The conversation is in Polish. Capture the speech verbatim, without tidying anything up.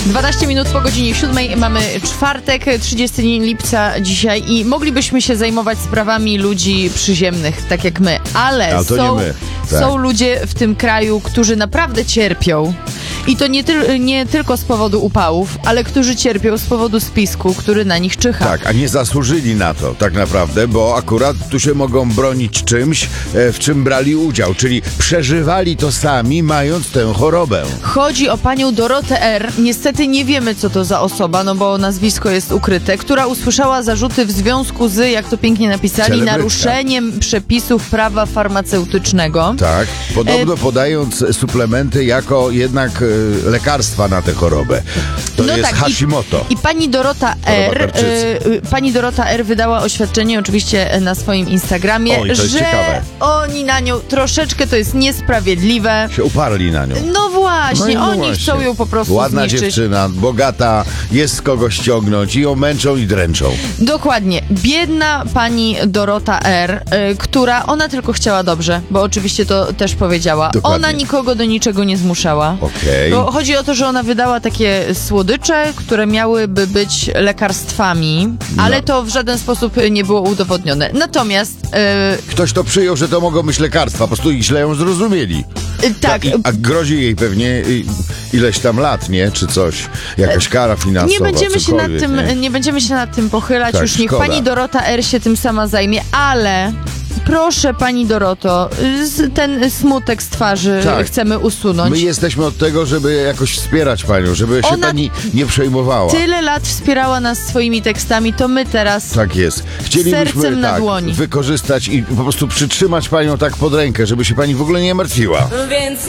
dwanaście minut po godzinie siódmej, mamy czwartek, trzydziestego lipca dzisiaj i moglibyśmy się zajmować sprawami ludzi przyziemnych, tak jak my, ale Ale to są, nie my. Tak. są ludzie w tym kraju, którzy naprawdę cierpią. I to nie, ty- nie tylko z powodu upałów, ale którzy cierpią z powodu spisku, który na nich czyha. Tak, a nie zasłużyli na to tak naprawdę, bo akurat tu się mogą bronić czymś, e, w czym brali udział, czyli przeżywali to sami, mając tę chorobę. Chodzi o panią Dorotę R. Niestety nie wiemy, co to za osoba, no bo nazwisko jest ukryte, która usłyszała zarzuty w związku z, jak to pięknie napisali, Celebrytka. naruszeniem przepisów prawa farmaceutycznego. Tak, podobno E, podając suplementy jako jednak e, lekarstwa na tę chorobę. To No jest tak, Hashimoto. I, I pani Dorota R. tarczycy. Y, y, pani Dorota R. wydała oświadczenie oczywiście na swoim Instagramie, Oj, to jest że ciekawe. oni na nią troszeczkę, to jest niesprawiedliwe. Się uparli na nią. No właśnie, No i no oni właśnie. chcą ją po prostu Ładna zniszczyć. dziewczyna, bogata, jest z kogo ściągnąć i ją męczą i dręczą. Dokładnie. Biedna pani Dorota R., y, która, ona tylko chciała dobrze, bo oczywiście to też powiedziała. Dokładnie. Ona nikogo do niczego nie zmuszała. Okej. Bo chodzi o to, że ona wydała takie słodycze, które miałyby być lekarstwami, ale to w żaden sposób nie było udowodnione. Natomiast, y, Ktoś to przyjął, że to mogą być lekarstwa, po prostu źle ją zrozumieli. y, tak, I, a grozi jej pewnie i- ileś tam lat, nie? Czy coś, jakaś kara finansowa, nie będziemy się nad cokolwiek, tym, nie? nie będziemy się nad tym pochylać, Tak, już niech szkoda. pani Dorota R. się tym sama zajmie, ale proszę pani Doroto, z- ten smutek z twarzy Tak. chcemy usunąć. My jesteśmy od tego, żeby jakoś wspierać panią, żeby się Ona pani nie przejmowała. Tyle lat wspierała nas swoimi tekstami, to my teraz... Tak jest. Chcielibyśmy Sercem na tak, dłoni. wykorzystać i po prostu przytrzymać panią tak pod rękę, żeby się pani w ogóle nie martwiła. Więc